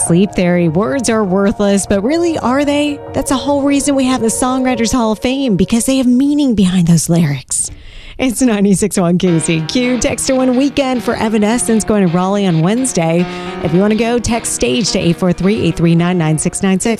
Sleep Theory, words are worthless, but really are they? That's a whole reason we have the Songwriters Hall of Fame, because they have meaning behind those lyrics. It's 96.1 KCQ. Text to win weekend for Evanescence going to Raleigh on Wednesday. If you want to go, text STAGE to 843-839-9696.